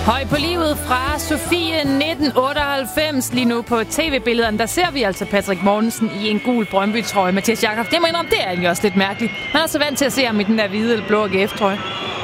Høj på livet fra Sofie 1998. Lige nu på tv-billederne, der ser vi altså Patrick Mortensen i en gul Brøndby-trøje. Mathias Jakob, det må indrømme, det er egentlig også lidt mærkeligt. Man er så vant til at se ham i den der hvide eller blå AGF-trøje.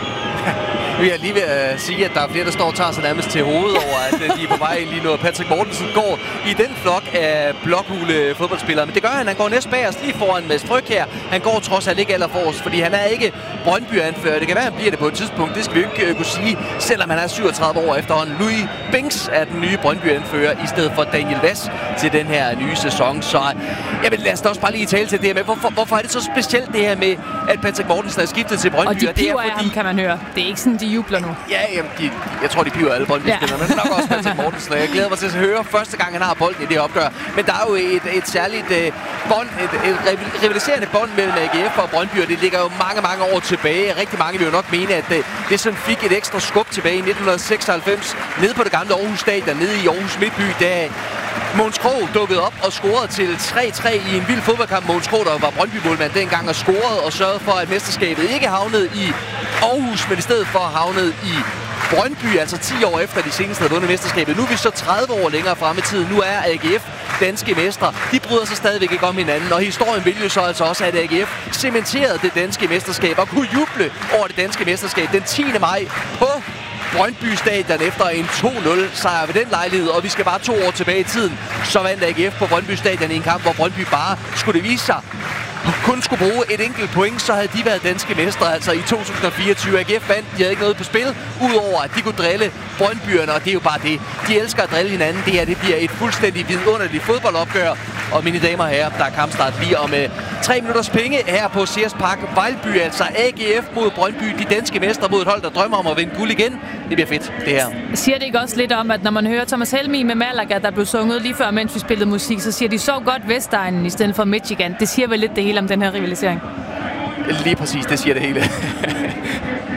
Vi er lige ved at sige, at der er flere, der står og tager sig nærmest til hovedet over, at de er på vej lige nu. Patrick Mortensen går i den flok af blokhule fodboldspillere. Men det gør han. Han går næst bagerst lige foran Mads Fryg her. Han går trods alt ikke allerforrest, fordi han er ikke Brøndby-anfører. Det kan være, han bliver det på et tidspunkt. Det skal vi jo ikke kunne sige, selvom han er 37 år efterhånden. Louis Binks er den nye Brøndby-anfører i stedet for Daniel Vass til den her nye sæson. Så jamen, lad os da også bare lige tale til det her med, hvorfor er det så specielt det her med, at Patrick Mortensen er skiftet til Brøndby? Og de piver af ham, kan man høre. Det er ikke sådan, de jubler nu. Ja, jamen, jeg tror, de piver alle Brøndby-spillere, men nok også Patrick Mortensen. Jeg glæder mig til at høre første gang, han har bolden i det opgør. Men der er jo et særligt bånd, et rivaliserende bånd mellem AGF og Brøndby, og det ligger jo mange år tilbage. Rigtig mange vil jo nok mene, at det sådan fik et ekstra skub tilbage i 1996, nede på det gamle Aarhus Stadion, nede i Aarhus Midtby, da Mogens Krogh dukkede op og scorede til 3-3 i en vild fodboldkamp. Mogens Krogh, der var Brøndby-målmand dengang, og scorede og sørgede for, at mesterskabet ikke havnede i Aarhus, men i stedet for havnede i Brøndby, altså 10 år efter de seneste havde vundet mesterskabet. Nu er vi så 30 år længere frem i tiden. Nu er AGF danske mestre. De bryder sig stadigvæk ikke om hinanden, og historien vil jo så altså også, at AGF cementerede det danske mesterskab og kunne juble over det danske mesterskab den 10. maj på Brøndby Stadion efter en 2-0 sejr ved den lejlighed, og vi skal bare 2 år tilbage i tiden. Så vandt AGF på Brøndby Stadion i en kamp, hvor Brøndby bare skulle det vise sig kun skulle bruge et enkelt point, så havde de været danske mestre, altså i 2024. AGF vandt, de havde ikke noget på spil, udover at de kunne drille Brøndbyerne, og det er jo bare det. De elsker at drille hinanden. Det her, det bliver et fuldstændig vidunderligt fodboldopgør. Og mine damer og herrer, der er kampstart lige om 3 minutters penge her på Sears Park Vejlby. Altså AGF mod Brøndby, de danske mestre mod et hold, der drømmer om at vinde guld igen. Det bliver fedt, det her. Siger det ikke også lidt om, at når man hører Thomas Helmig med Malaga, der blev sunget lige før, mens vi spillede musik, så siger de så godt Vestegnen i stedet for Michigan. Det siger vel lidt det hele om den her rivalisering. Lige præcis, det siger det hele.